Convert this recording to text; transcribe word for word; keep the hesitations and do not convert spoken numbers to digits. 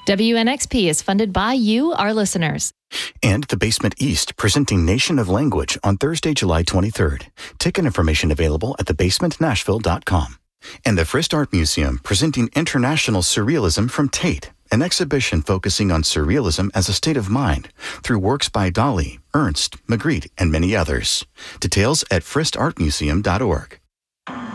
W N X P is funded by you, our listeners. And the Basement East, presenting Nation of Language on Thursday, July twenty-third. Ticket information available at the basement nashville dot com. And the Frist Art Museum, presenting International Surrealism from Tate, an exhibition focusing on surrealism as a state of mind through works by Dali, Ernst, Magritte, and many others. Details at frist art museum dot org.